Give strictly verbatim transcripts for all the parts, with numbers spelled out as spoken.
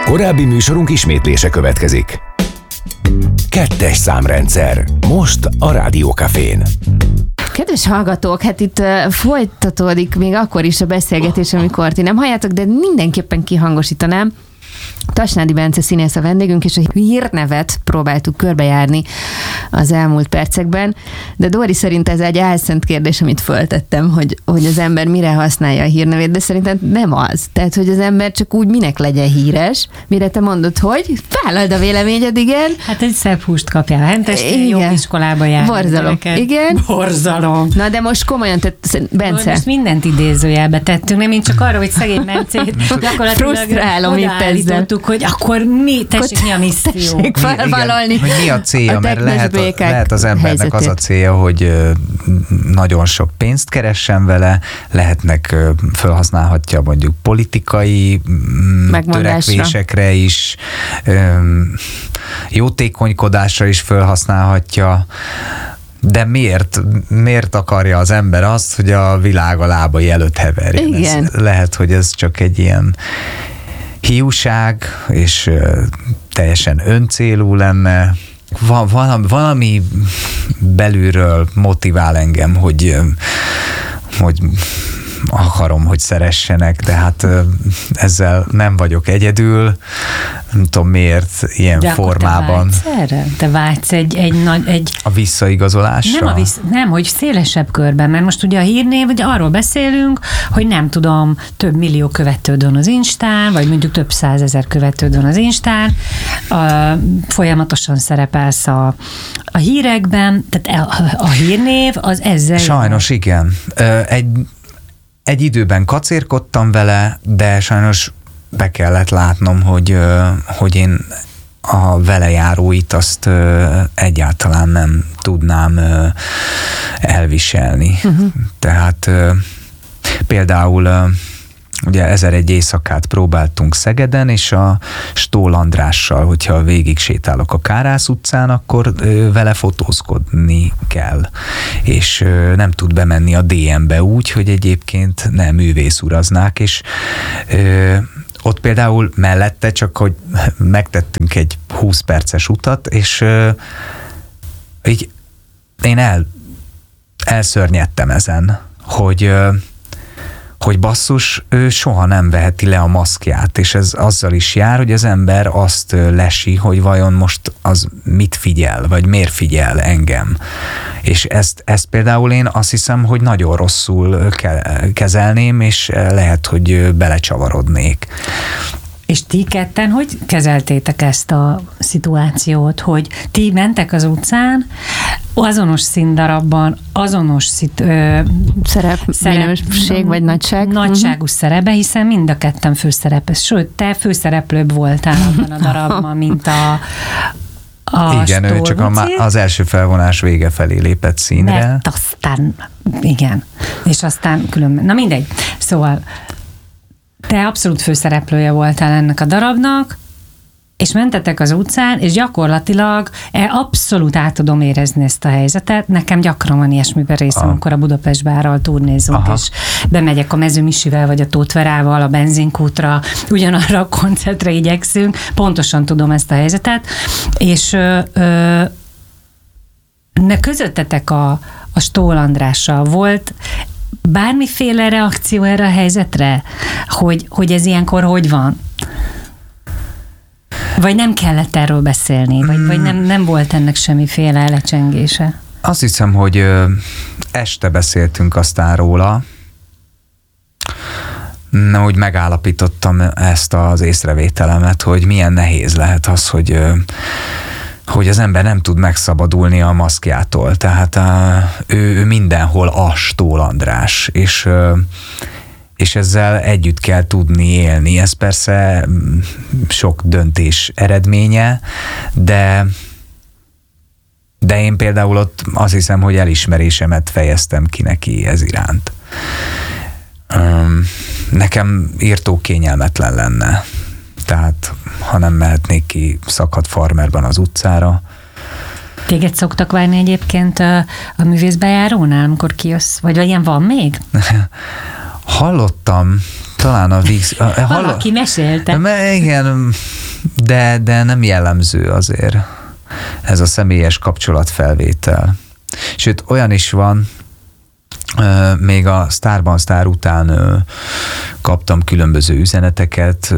Korábbi műsorunk ismétlése következik. Kettes számrendszer. Most a Rádió Cafén. Kedves hallgatók, hát itt uh, folytatódik még akkor is a beszélgetés, amikor ti nem halljátok, de mindenképpen kihangosítanám. Tasnádi Bence színész a vendégünk, és a hírnevet próbáltuk körbejárni az elmúlt percekben, de Dóri szerint ez egy álszent kérdés, amit föltettem, hogy, hogy az ember mire használja a hírnevét, de szerintem nem az. Tehát, hogy az ember csak úgy minek legyen híres, mire te mondod, hogy vállald a véleményed, igen. Hát egy szebb húst kapjál, hentestél, jobb iskolába járni. Borzalom, igen. Borzalom. Na, de most komolyan, tehát Bence. Most mindent idézőjelbe tettünk, nem én csak arra, hogy szegény Bencét gyakorlatilag frusztrálom itt ezzel. Hogy akkor mi, tessék, mi a misszió? Tessék felvállalni. Hogy mi a célja, a mert lehet, lehet az embernek helyzetét. Az a célja, hogy nagyon sok pénzt keressen vele, lehetnek, felhasználhatja mondjuk politikai törekvésekre is, jótékonykodásra is felhasználhatja. De miért, miért akarja az ember azt, hogy a világ a lábai előtt heverjen? Igen. Ez, lehet, hogy ez csak egy ilyen hiúság, és uh, teljesen öncélú lenne. Va- valami, valami belülről motivál engem, hogy, uh, hogy akarom, hogy szeressenek, de hát uh, ezzel nem vagyok egyedül. Nem tudom miért ilyen de formában. Te vágysz erre? Te vágysz egy, egy nagy... Egy... A visszaigazolásra? Nem, a vissz... nem, hogy szélesebb körben, mert most ugye a hírnév, ugye arról beszélünk, hogy nem tudom, több millió követőd van az Instán, vagy mondjuk több százezer követőd van az Instán, a, folyamatosan szerepelsz a, a hírekben, tehát a, a hírnév az ezzel... Sajnos igen. Egy, egy időben kacérkodtam vele, de sajnos be kellett látnom, hogy, hogy én a velejáróit azt egyáltalán nem tudnám elviselni. Uh-huh. Tehát például ugye ezer-egy éjszakát próbáltunk Szegeden, és a Stól Andrással, hogyha végig sétálok a Kárász utcán, akkor vele fotózkodni kell. És nem tud bemenni a dé em-be úgy, hogy egyébként nem művészuraznák, és ott például mellette csak, hogy megtettünk egy húsz perces utat, és uh, így én el, elszörnyedtem ezen, hogy, uh, hogy basszus, ő soha nem veheti le a maszkját, és ez azzal is jár, hogy az ember azt uh, lesi, hogy vajon most az mit figyel, vagy miért figyel engem. És ezt, ezt például én azt hiszem, hogy nagyon rosszul ke- kezelném, és lehet, hogy belecsavarodnék. És ti ketten hogy kezeltétek ezt a szituációt, hogy ti mentek az utcán, azonos színdarabban, azonos szit, ö, szerep, szerep minőség vagy nagyság. Nagyságú uh-huh. szerepe, hiszen mind a ketten főszerepes. Sőt, te főszereplőbb voltál abban a darabban, mint a A igen, ő csak a, az első felvonás vége felé lépett színre. Mert aztán, igen, és aztán különben, na mindegy. Szóval te abszolút főszereplője voltál ennek a darabnak, és mentetek az utcán, és gyakorlatilag abszolút át tudom érezni ezt a helyzetet. Nekem gyakran van ilyesmiben részem, ah. amikor a Budapest bárral turnézunk, Aha. és bemegyek a Mező Misivel, vagy a Tóth Verával a benzinkútra, ugyanarra a koncertre igyekszünk, pontosan tudom ezt a helyzetet, és ö, ö, ne közöttetek a, a Stól Andrással volt bármiféle reakció erre a helyzetre? Hogy, hogy ez ilyenkor hogy van? Vagy nem kellett erről beszélni? Vagy, vagy nem, nem volt ennek semmiféle lecsengése? Azt hiszem, hogy este beszéltünk aztán róla, hogy megállapítottam ezt az észrevételemet, hogy milyen nehéz lehet az, hogy hogy az ember nem tud megszabadulni a maszkjától. Tehát ő, ő mindenhol a Stól András, és, és ezzel együtt kell tudni élni. Ez persze sok döntés eredménye, de, de én például ott azt hiszem, hogy elismerésemet fejeztem ki neki ez iránt. Nekem írtó kényelmetlen lenne. Tehát, ha nem mehetnék ki szakadt farmerban az utcára. Téged szoktak várni egyébként a, a művészbejárónál, amikor kijössz? Vagy ilyen van még? Hallottam talán a Víg... Valaki mesélte. Igen, de, de nem jellemző azért ez a személyes kapcsolatfelvétel. Sőt, olyan is van, még a Sztárban Sztár után kaptam különböző üzeneteket,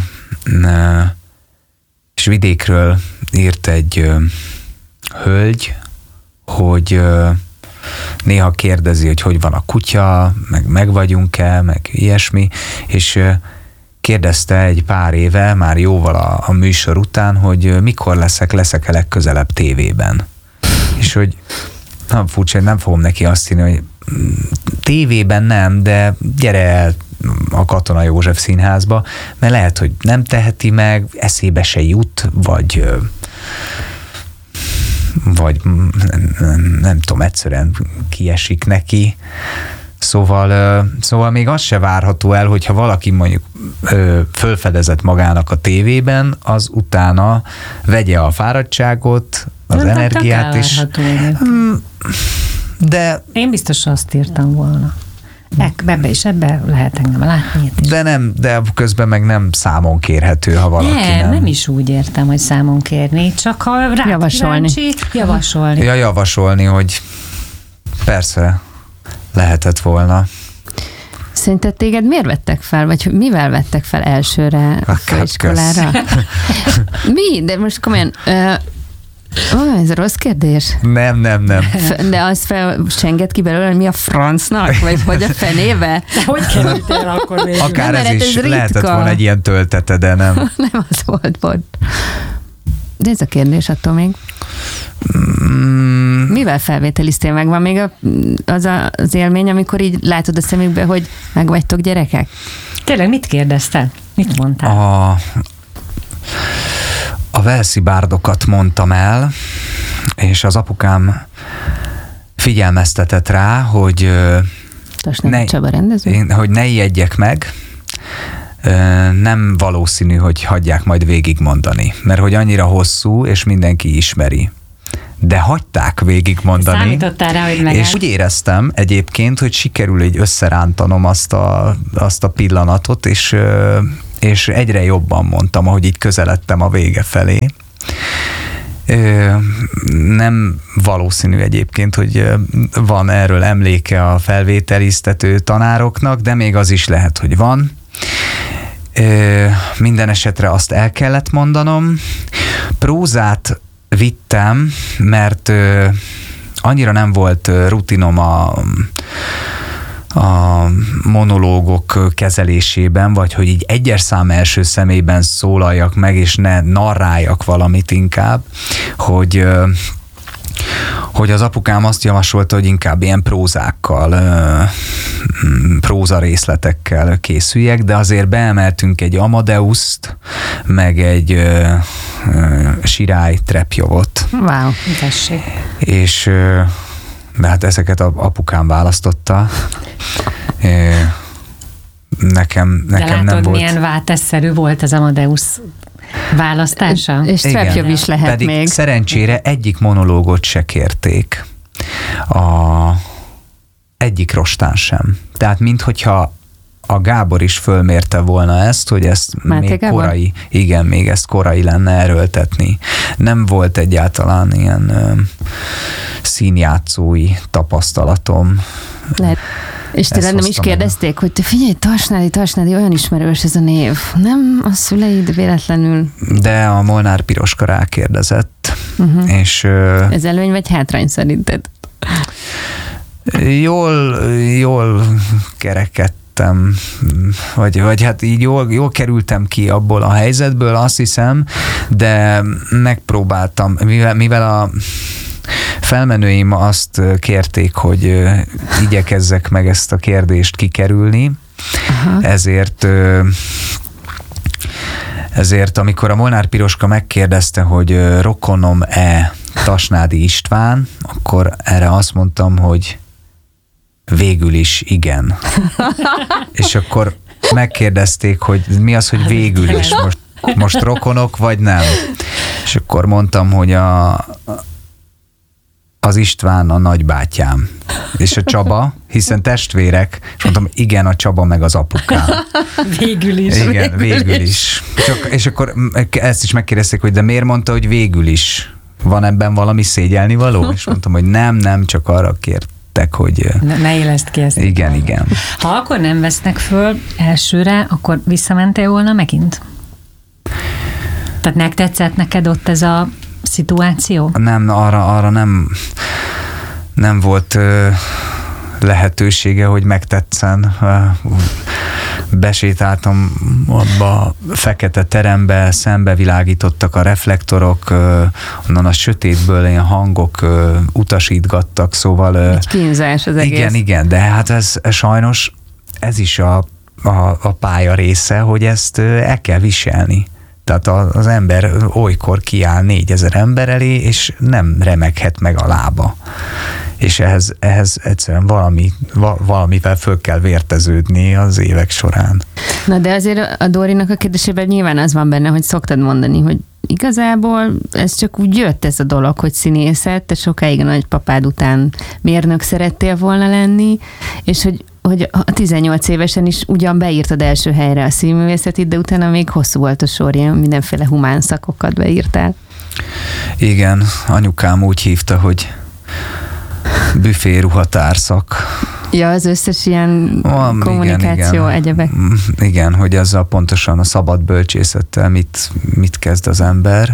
és vidékről írt egy hölgy, hogy néha kérdezi, hogy hogy van a kutya, meg meg vagyunk-e, meg ilyesmi, és kérdezte egy pár éve, már jóval a, a műsor után, hogy mikor leszek, leszek-e legközelebb tévében. És hogy nem furcsa, nem fogom neki azt írni, hogy tévében nem, de gyere el a Katona József Színházba, mert lehet, hogy nem teheti meg, eszébe se jut, vagy vagy nem, nem, nem tudom, egyszerűen kiesik neki. Szóval, szóval még az se várható el, hogyha valaki mondjuk fölfedezett magának a tévében, az utána vegye a fáradtságot, az nem energiát is. De én biztos azt írtam volna. Ebbe és ebbe lehet engem látni. De nem, de közben meg nem számon kérhető, ha valaki nem. Nem, nem is úgy értem, hogy számon kérni, csak ha rá javasolni. Kíváncsi, javasolni. Ja, javasolni, hogy persze lehetett volna. Szerinted téged miért vettek fel, vagy mivel vettek fel elsőre a főiskolára? Mi? De most komolyan... Ö, Ó, ez a rossz kérdés. Nem, nem, nem. De az felsenget ki belőle, mi a francnak? Vagy hogy a fenébe? De hogy kerültél akkor végül? Akár nem, ez is ez lehetett volna egy ilyen töltete, de nem. Nem az volt, volt. De ez a kérdés attól még. Mm. Mivel felvételiztél meg? Van még a, az a, az élmény, amikor így látod a szemükbe, hogy megvagytok gyerekek? Tényleg mit kérdeztél? Mit mondtál? A... A Velszi bárdokat mondtam el, és az apukám figyelmeztetett rá, hogy ne, Csaba rendező? Én, hogy ne ijedjek meg, nem valószínű, hogy hagyják majd végigmondani, mert hogy annyira hosszú, és mindenki ismeri. De hagyták végigmondani. Számítottál rá, hogy meg. És úgy éreztem egyébként, hogy sikerül így összerántanom azt a, azt a pillanatot, és és egyre jobban mondtam, ahogy így közeledtem a vége felé. Nem valószínű egyébként, hogy van erről emléke a felvételiztető tanároknak, de még az is lehet, hogy van. Minden esetre azt el kellett mondanom. Prózát vittem, mert annyira nem volt rutinom a a monológok kezelésében, vagy hogy így egyes szám első személyben szólaljak meg, és ne narráljak valamit inkább, hogy, hogy az apukám azt javasolta, hogy inkább ilyen prózákkal, próza részletekkel készüljek, de azért beemeltünk egy Amadeuszt, meg egy Sirály Trepjovot. Wow. Tessék. És de hát ezeket a apukám választotta. Nekem, nekem de látod, nem volt. milyen váltesszerű volt az Amadeus választása? És Trepjov is lehet pedig még. Szerencsére egyik monológot se kérték. A egyik rostán sem. Tehát minthogyha a Gábor is fölmérte volna ezt, hogy ezt Máté még Gábor? korai, igen, még ezt korai lenne erőltetni. Nem volt egyáltalán ilyen ö, színjátszói tapasztalatom. Lehet. És tényleg nem is kérdezték, hogy te figyelj, Tasnádi, Tasnádi, olyan ismerős ez a név. Nem a szüleid véletlenül? De a Molnár Piroska rákérdezett, uh-huh. és... Ö, ez előny vagy hátrány szerinted? Jól, jól kerekedt. Vagy, vagy hát így jól, jól kerültem ki abból a helyzetből, azt hiszem, de megpróbáltam, mivel, mivel a felmenőim azt kérték, hogy igyekezzek meg ezt a kérdést kikerülni, aha. ezért ezért amikor a Molnár Piroska megkérdezte, hogy rokonom-e Tasnádi István, akkor erre azt mondtam, hogy végül is igen. És akkor megkérdezték, hogy mi az, hogy végül is, most, most rokonok, vagy nem. És akkor mondtam, hogy a, a az István a nagybátyám. És a Csaba, hiszen testvérek, és mondtam, igen, a Csaba meg az apukám. Végül is. Igen, végül is. Csak, és akkor ezt is megkérdezték, hogy de miért mondta, hogy végül is? Van ebben valami szégyelni való? És mondtam, hogy nem, nem, csak arra kértek, hogy... Ne, ne éleszt ki ezt. Igen, igen. Ha akkor nem vesznek föl elsőre, akkor visszamentél volna megint? Tehát megtetszett neked ott ez a szituáció? Nem, arra, arra nem, nem volt ö, lehetősége, hogy megtetszen. Besétáltam abba a fekete terembe, szembevilágítottak a reflektorok, ö, onnan a sötétből ilyen hangok ö, utasítgattak, szóval... Ö, Egy kínzás az egész. Igen, igen, de hát ez, ez sajnos ez is a, a, a pálya része, hogy ezt ö, el kell viselni. Tehát az ember olykor kiáll négyezer ember elé, és nem remeghet meg a lába. És ehhez, ehhez egyszerűen valami, valamivel föl kell vérteződni az évek során. Na de azért a Dórinak a kérdésében nyilván az van benne, hogy szoktad mondani, hogy igazából ez csak úgy jött ez a dolog, hogy színészet, te sokáig a nagypapád után mérnök szerettél volna lenni, és hogy hogy a tizennyolc évesen is ugyan beírtad első helyre a színművészetit, de utána még hosszú volt a sor, ilyen mindenféle humán szakokat beírtál. Igen, anyukám úgy hívta, hogy büféruhatárszak. Ja, az összes ilyen Van, kommunikáció, igen, igen. egyebek. Igen, hogy azzal pontosan a szabad bölcsészettel mit, mit kezd az ember.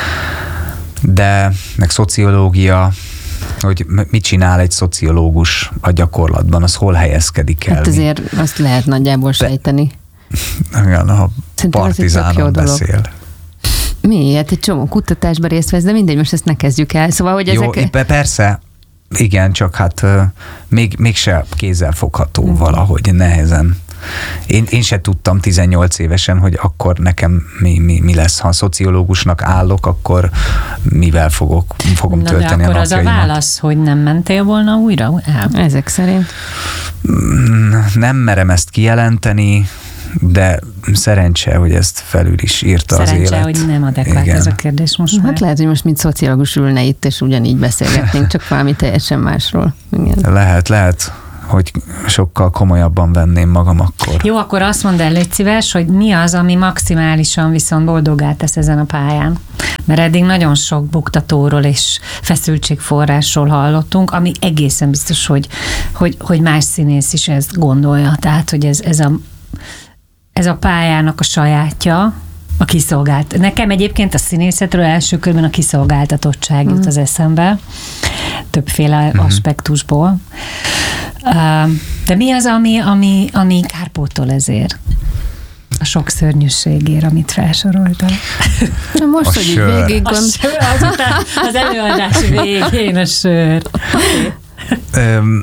De meg szociológia, hogy mit csinál egy szociológus a gyakorlatban, az hol helyezkedik el. Hát azért azt lehet nagyjából sejteni. Igen, a Szerintem Partizánon beszél. Mi? Hát egy csomó kutatásban részt vesz, de mindegy, most ezt ne kezdjük el. Szóval, hogy Jó, ezek... persze, igen, csak hát még, mégse kézzelfogható uh-huh. valahogy, nehezen. Én, én se tudtam tizennyolc évesen, hogy akkor nekem mi, mi, mi lesz. Ha a szociológusnak állok, akkor mivel fogok, fogom Na, tölteni a napjaimat. napjaimat. Az a válasz, hogy nem mentél volna újra? El. Ezek szerint. Nem merem ezt kijelenteni, de szerencse, hogy ezt felül is írta szerencse, az élet. hogy nem adekvát ez a kérdés most Hát már. lehet, hogy most mint szociológus ülne itt, és ugyanígy beszélgetnénk, csak valami teljesen másról. Igen. Lehet, lehet, hogy sokkal komolyabban venném magam akkor. Jó, akkor azt mondd el, légy szíves, hogy mi az, ami maximálisan viszont boldoggá tesz ezen a pályán. Mert eddig nagyon sok buktatóról és feszültségforrásról hallottunk, ami egészen biztos, hogy, hogy, hogy más színész is ezt gondolja. Tehát, hogy ez, ez, a, ez a pályának a sajátja, a kiszolgált. Nekem egyébként a színészetről első körben a kiszolgáltatottság jut mm. az eszembe, többféle mm-hmm. aspektusból. De mi az, ami, ami, ami kárpótol ezért? A sok szörnyűségért, amit felsoroltál. Na most, A hogy így sör. végig A gond... sör, azután az előadás végén a sör. Öm,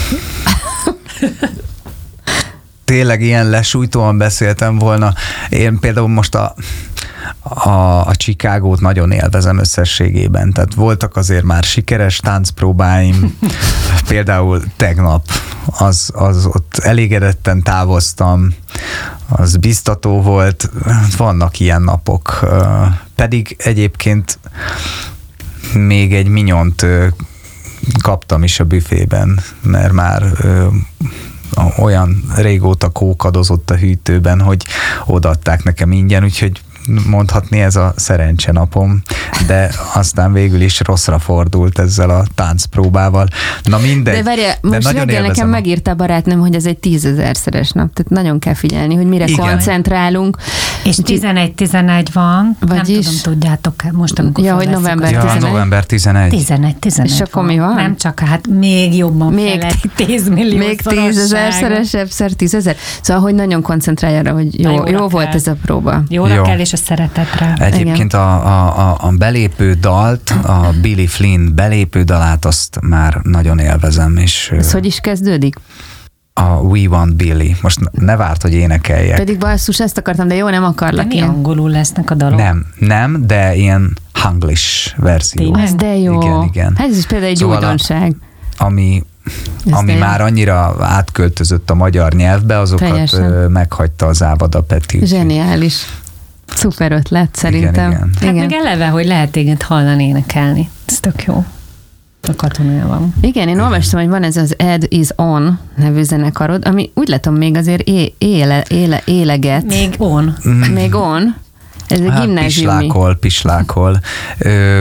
tényleg ilyen lesújtóan beszéltem volna. Én például most a, a, a Chicagót nagyon élvezem összességében. Tehát voltak azért már sikeres táncpróbáim. Például tegnap az, az ott elégedetten távoztam, az biztató volt. Vannak ilyen napok. Pedig egyébként még egy minyont kaptam is a büfében, mert már olyan régóta kókadozott a hűtőben, hogy odaadták nekem ingyen, úgyhogy mondhatni ez a szerencsenapom, de aztán végül is rosszra fordult ezzel a táncpróbával. Na mindegy. De várja, most nagyon reggel nekem megírta a barátnőm, hogy ez egy tízezerszeres nap, tehát nagyon kell figyelni, hogy mire Igen. koncentrálunk. És tizenegy tizenegy van, Vagyis? nem tudom, tudjátok, most amikor Ja, hogy november Ja, tizenegy. november tizenegy. tizenegy tizenegy És akkor mi van? Nem csak, hát még jobban Még, tíz millió még tízezerszeresebb, szer tízezer. Szóval, hogy nagyon koncentrálj arra, hogy jó, jóra jó kell. volt ez a próba. Jóra Jó. kell, és a szeretetre. Egyébként a, a, a, a belépő dalt, a Billy Flynn belépő dalát, azt már nagyon élvezem. És Ez hogy is kezdődik? a We Want Billy. Most ne várt, hogy énekeljek. Pedig basszus, ezt akartam, de jó, nem De akarlak mi én. angolul lesznek a dalok? Nem, nem, de ilyen Hanglish verzió. Tényleg? Az de jó. Igen, igen. Hát ez is például egy Szóval a- újdonság. Ami, ami de már annyira átköltözött a magyar nyelvbe, azokat Teljesen. ö, meghagyta az Ávada Peti. Zseniális. Szuper ötlet, szerintem. igen. Hát meg eleve, hogy lehet téged hallani énekelni. Ez tök jó. a katonában. Igen, én olvastam, hogy van ez az Ed is On nevű zenekarod, ami úgy látom még azért é- éle, éle, éleget. Még on. Még on. Ez egy Hát gimnáziumi. pislákol, pislákol. Ö,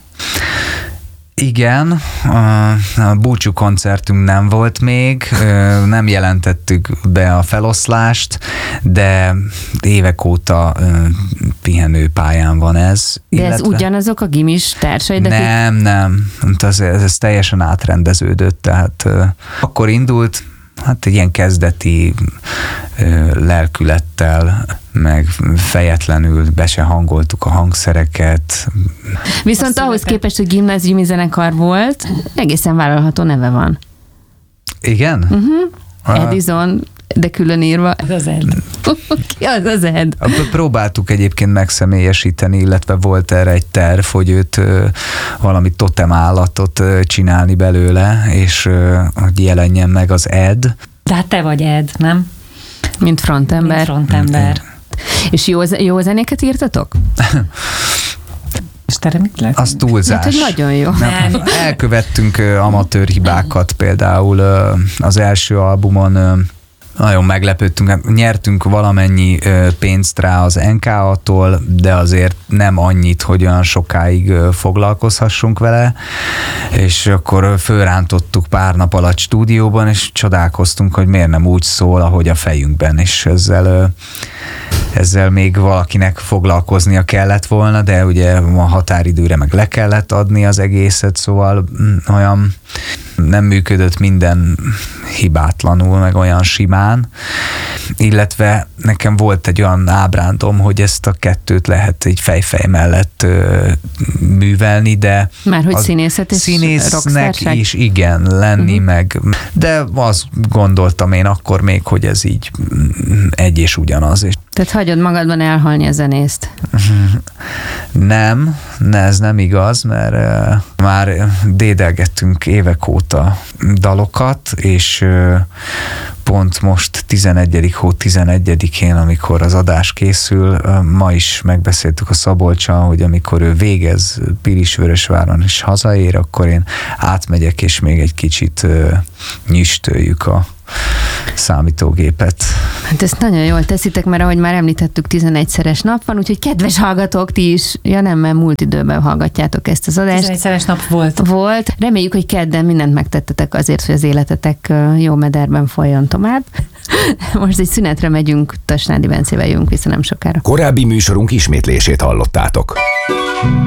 igen, a búcsú koncertünk nem volt még, nem jelentettük be a feloszlást, de évek óta pihenőpályán van ez. De ez ugyanazok a gimis társaid? Nem, nem, ez, ez teljesen átrendeződött, tehát akkor indult, hát egy ilyen kezdeti lelkülettel, meg fejetlenül be se hangoltuk a hangszereket. Viszont ahhoz képest, hogy gimnáziumi zenekar volt, egészen vállalható neve van. Igen? Uh-huh. Edison, de külön írva. Az az Ed. Ki az az Ed? Próbáltuk egyébként megszemélyesíteni, illetve volt erre egy terv, hogy őt valami totem állatot csinálni belőle, és hogy jelenjen meg az Ed. De hát te vagy Ed, nem? Mint frontember. Mint frontember. És jó, jó zenéket írtatok? És te mit lehet? Az túlzás. Hát, hogy nagyon jó. Nem, elkövettünk amatőr hibákat, például az első albumon nagyon meglepődtünk, nyertünk valamennyi pénzt rá az en ká á-tól, de azért nem annyit, hogy olyan sokáig foglalkozhassunk vele, és akkor fölrántottuk pár nap alatt stúdióban, és csodálkoztunk, hogy miért nem úgy szól, ahogy a fejünkben, és ezzel ezzel még valakinek foglalkoznia kellett volna, de ugye a határidőre meg le kellett adni az egészet, szóval olyan nem működött minden hibátlanul, meg olyan simán, illetve nekem volt egy olyan ábrándom, hogy ezt a kettőt lehet egy fejfej mellett ö, művelni, de már hogy színészet és színésznek is igen, lenni uh-huh. meg, de azt gondoltam én akkor még, hogy ez így egy és ugyanaz. És tehát hagyod magadban elhalni a zenészt. Nem, ne, ez nem igaz, mert uh, már dédelgettünk évek óta dalokat, és uh, pont most tizenegyedik hó tizenegyedikén, amikor az adás készül, uh, ma is megbeszéltük a Szabolccsal, hogy amikor ő végez Pilisvörösváron és hazaér, akkor én átmegyek, és még egy kicsit uh, nyüstöljük a számítógépet. Hát ezt nagyon jól teszitek, mert ahogy már említettük, tizenegyszeres nap van, úgyhogy kedves hallgatók, ti is, ja nem, mert múlt időben hallgatjátok ezt az adást. tizenegyszeres nap volt. Volt. Reméljük, hogy kedden mindent megtettetek azért, hogy az életetek jó mederben folyjon tovább. Most egy szünetre megyünk, Tasnádi Bencével jövünk vissza nem sokára. Korábbi műsorunk ismétlését hallottátok.